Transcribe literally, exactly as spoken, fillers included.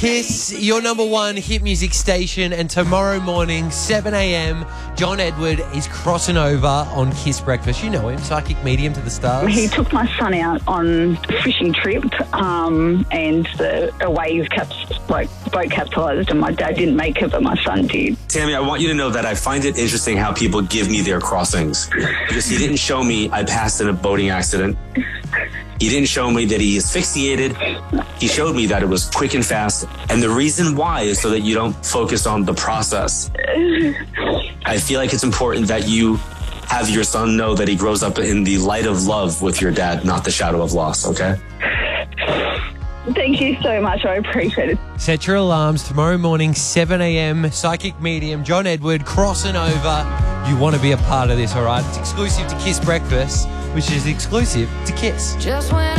Kiss, your number one hit music station, and tomorrow morning, seven a.m, John Edward is crossing over on Kiss Breakfast. You know him, psychic medium to the stars. He took my son out on a fishing trip, um, and the a wave caps, like boat capsized, and my dad didn't make it, but my son did. Tammy, I want you to know that I find it interesting how people give me their crossings, because he didn't show me I passed in a boating accident. He didn't show me that he asphyxiated. He showed me that it was quick and fast. And the reason why is so that you don't focus on the process. I feel like it's important that you have your son know that he grows up in the light of love with your dad, not the shadow of loss, okay? Thank you so much. I appreciate it. Set your alarms tomorrow morning, seven a.m, psychic medium, John Edward crossing over. You want to be a part of this, all right? It's exclusive to Kiss Breakfast, which is exclusive to Kiss. Just when